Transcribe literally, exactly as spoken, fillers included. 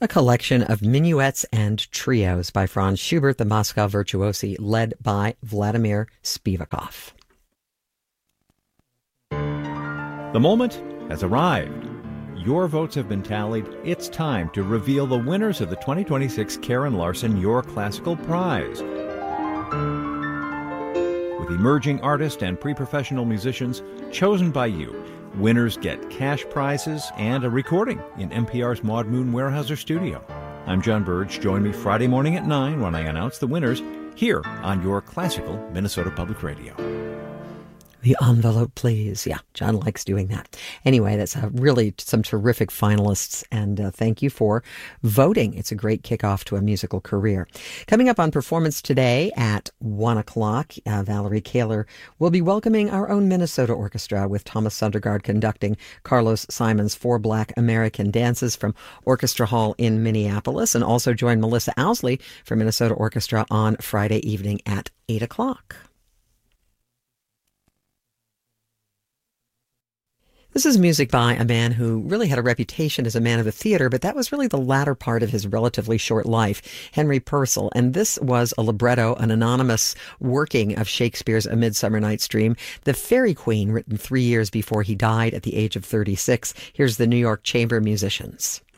A collection of minuets and trios by Franz Schubert, the Moscow Virtuosi, led by Vladimir Spivakov. The moment has arrived. Your votes have been tallied. It's time to reveal the winners of the twenty twenty-six Karen Larson Your Classical Prize. With emerging artists and pre-professional musicians chosen by you, winners get cash prizes and a recording in N P R's Maud Moon Weyerhaeuser studio. I'm John Burge. Join me Friday morning at nine when I announce the winners here on your classical Minnesota Public Radio. The envelope, please. Yeah, John likes doing that. Anyway, that's uh, really some terrific finalists, and uh, thank you for voting. It's a great kickoff to a musical career. Coming up on Performance Today at one o'clock, uh, Valerie Kaler will be welcoming our own Minnesota Orchestra with Thomas Sundergaard conducting Carlos Simon's Four Black American Dances from Orchestra Hall in Minneapolis, and also join Melissa Owsley from Minnesota Orchestra on Friday evening at eight o'clock. This is music by a man who really had a reputation as a man of the theater, but that was really the latter part of his relatively short life, Henry Purcell. And this was a libretto, an anonymous working of Shakespeare's A Midsummer Night's Dream, The Fairy Queen, written three years before he died at the age of thirty-six. Here's the New York Chamber Musicians.